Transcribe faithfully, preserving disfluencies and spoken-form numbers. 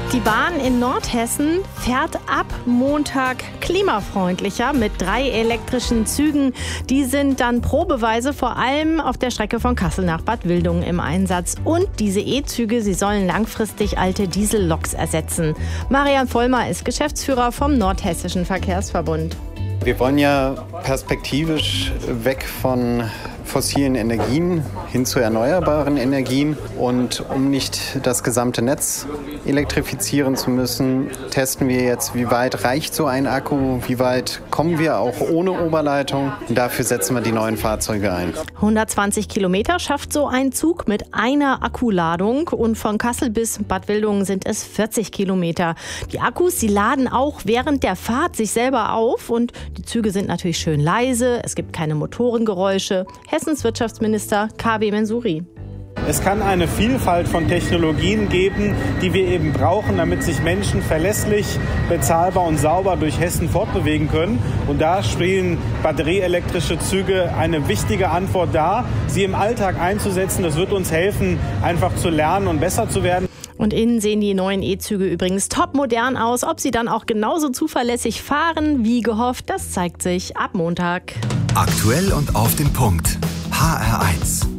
Die Bahn in Nordhessen fährt ab Montag klimafreundlicher mit drei elektrischen Zügen. Die sind dann probeweise vor allem auf der Strecke von Kassel nach Bad Wildungen im Einsatz. Und diese E-Züge, sie sollen langfristig alte Dieselloks ersetzen. Marian Vollmer ist Geschäftsführer vom Nordhessischen Verkehrsverbund. Wir wollen ja perspektivisch weg von fossilen Energien hin zu erneuerbaren Energien. Und um nicht das gesamte Netz elektrifizieren zu müssen, testen wir jetzt, wie weit reicht so ein Akku, wie weit kommen wir auch ohne Oberleitung. Und dafür setzen wir die neuen Fahrzeuge ein. hundertzwanzig Kilometer schafft so ein Zug mit einer Akkuladung und von Kassel bis Bad Wildungen sind es vierzig Kilometer. Die Akkus, die laden auch während der Fahrt sich selber auf und die Züge sind natürlich schön leise, es gibt keine Motorengeräusche. Hessens Wirtschaftsminister K W Mensuri. Es kann eine Vielfalt von Technologien geben, die wir eben brauchen, damit sich Menschen verlässlich, bezahlbar und sauber durch Hessen fortbewegen können. Und da spielen batterieelektrische Züge eine wichtige Antwort dar, sie im Alltag einzusetzen. Das wird uns helfen, einfach zu lernen und besser zu werden. Und innen sehen die neuen E-Züge übrigens topmodern aus. Ob sie dann auch genauso zuverlässig fahren wie gehofft, das zeigt sich ab Montag. Aktuell und auf den Punkt. H R eins.